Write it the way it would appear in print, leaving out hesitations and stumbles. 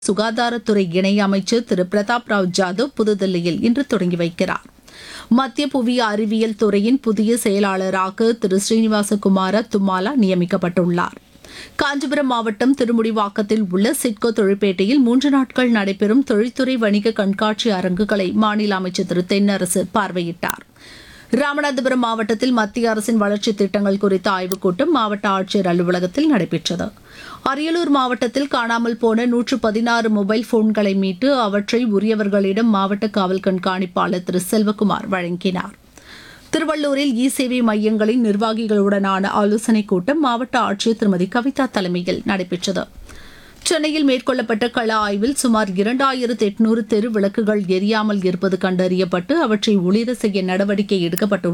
சுகாதாரத்துறை இணை அமைச்சர் திரு பிரதாப் ராவ் ஜாதவ் புதுதில்லியில் இன்று தொடங்கி வைக்கிறார். மத்திய புவி அறிவியல் துறையின் புதிய செயலாளராக திரு ஸ்ரீனிவாசகுமார தும்மாலா நியமிக்கப்பட்டுள்ளார். காஞ்சிபுரம் மாவட்டம் திருமுடிவாக்கத்தில் உள்ள சிட்கோ தொழிற்பேட்டையில் 3 நாட்கள் நடைபெறும் தொழில்துறை வணிக கண்காட்சி அரங்குகளை மாநில அமைச்சர் திரு தென்னரசு பார்வையிட்டார். ராமநாதபுரம் மாவட்டத்தில் மத்திய அரசின் வளர்ச்சித் திட்டங்கள் குறித்த ஆய்வுக் கூட்டம் மாவட்ட ஆட்சியர் அலுவலகத்தில் நடைபெற்றது. அரியலூர் மாவட்டத்தில் காணாமல் போன 116 மொபைல் போன்களை மீட்டு அவற்றை உரியவர்களிடம் மாவட்ட காவல் கண்காணிப்பாளர் திரு செல்வகுமார் வழங்கினார். திருவள்ளூரில் இ சேவை மையங்களின் நிர்வாகிகளுடனான ஆலோசனைக் கூட்டம் மாவட்ட ஆட்சியர் திருமதி கவிதா தலைமையில் நடைபெற்றது. சென்னையில் மேற்கொள்ளப்பட்ட கள ஆய்வில் சுமார் 2800 தெரு விளக்குகள் எரியாமல் இருப்பது கண்டறியப்பட்டு அவற்றை ஒளிர செய்ய நடவடிக்கை எடுக்கப்பட்டுள்ளது.